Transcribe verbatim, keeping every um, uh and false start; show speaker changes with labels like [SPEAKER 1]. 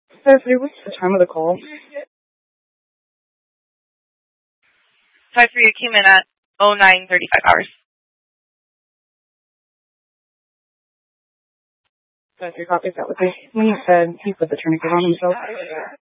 [SPEAKER 1] five three, what's the time of the call?
[SPEAKER 2] five three, it came in at oh nine thirty-five hours.
[SPEAKER 1] five three copies that with me. When you said he put the tourniquet on himself.